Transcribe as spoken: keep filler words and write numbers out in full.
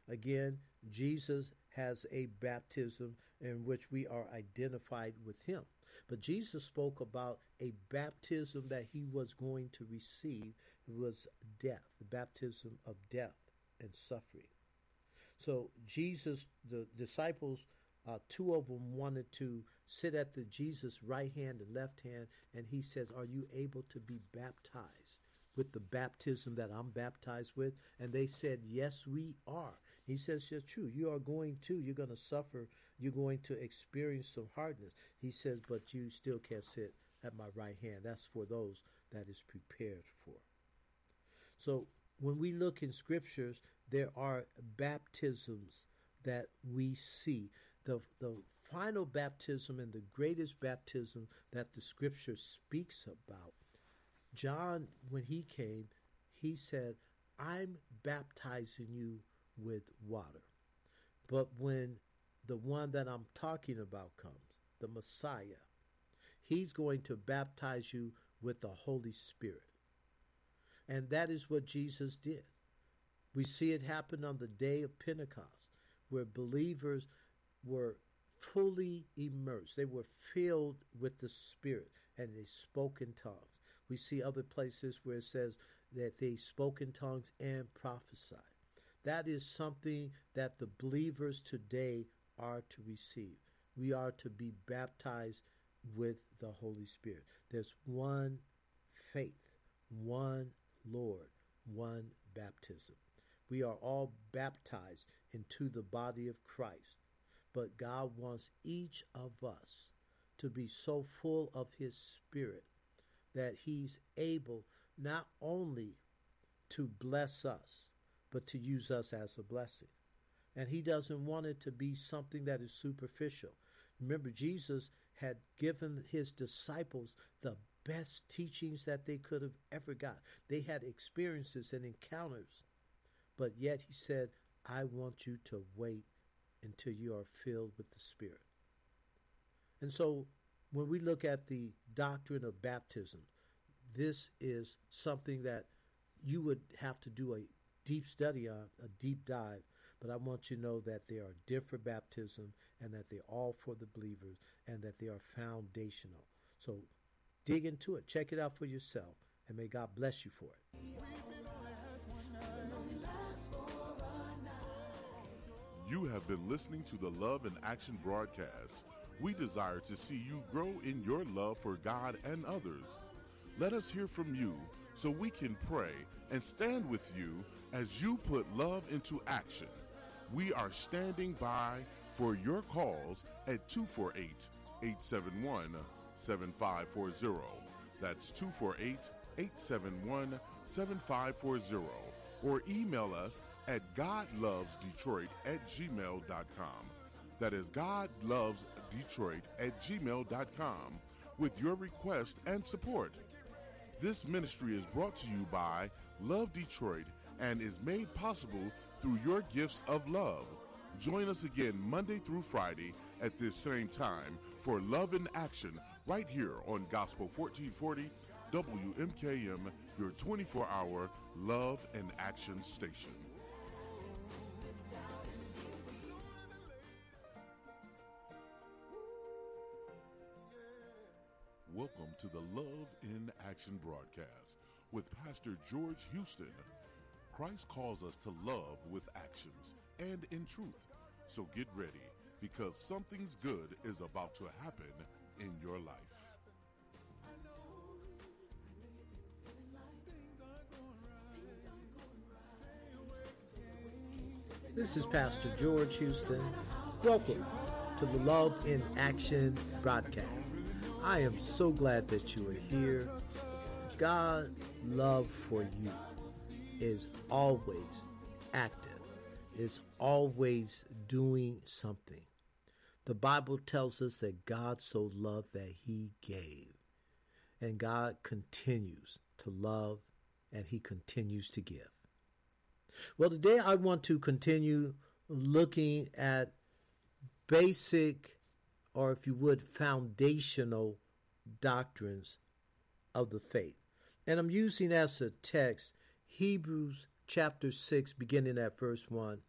Again, Jesus has a baptism in which we are identified with him. But Jesus spoke about a baptism that he was going to receive. It was death, the baptism of death and suffering. So Jesus, the disciples, uh, two of them wanted to sit at the Jesus right hand and left hand, and he says, are you able to be baptized with the baptism that I'm baptized with? And they said, yes, we are. He says, it's true. You are going to, you're going to suffer. You're going to experience some hardness. He says, but you still can't sit at my right hand. That's for those that is prepared for. So when we look in scriptures, there are baptisms that we see. The, the final baptism and the greatest baptism that the scripture speaks about, John, when he came, he said, I'm baptizing you with water. But when the one that I'm talking about comes, the Messiah, he's going to baptize you with the Holy Spirit. And that is what Jesus did. We see it happen on the day of Pentecost, where believers were fully immersed. They were filled with the Spirit, and they spoke in tongues. We see other places where it says that they spoke in tongues and prophesied. That is something that the believers today are to receive. We are to be baptized with the Holy Spirit. There's one faith, one Lord, one baptism. We are all baptized into the body of Christ. But God wants each of us to be so full of his Spirit that he's able not only to bless us, but to use us as a blessing. And he doesn't want it to be something that is superficial. Remember, Jesus had given his disciples the best teachings that they could have ever got. They had experiences and encounters. But yet he said, I want you to wait until you are filled with the Spirit. And so when we look at the doctrine of baptism, this is something that you would have to do a deep study on, a deep dive. But I want you to know that they are different baptism and that they're all for the believers and that they are foundational. So dig into it. Check it out for yourself. And may God bless you for it. You have been listening to the Love in Action broadcast. We desire to see you grow in your love for God and others. Let us hear from you so we can pray and stand with you as you put love into action. We are standing by for your calls at two four eight, eight seven one, seven five four zero. That's two four eight, eight seven one, seven five four zero. Or email us at godlovesdetroit at gmail dot com. That is godlovesdetroit at gmail dot com with your request and support. This ministry is brought to you by Love Detroit and is made possible through your gifts of love. Join us again Monday through Friday at this same time for Love in Action right here on Gospel fourteen forty W M K M, your twenty-four hour Love and Action station. Welcome to the Love in Action broadcast with Pastor George Houston. Christ calls us to love with actions and in truth. So get ready, because something's good is about to happen in your life. This is Pastor George Houston. Welcome to the Love in Action broadcast. I am so glad that you are here. God's love for you is always active, is always doing something. The Bible tells us that God so loved that he gave. And God continues to love and he continues to give. Well, today I want to continue looking at basic, or if you would, foundational doctrines of the faith. And I'm using as a text Hebrews chapter six, beginning at verse one.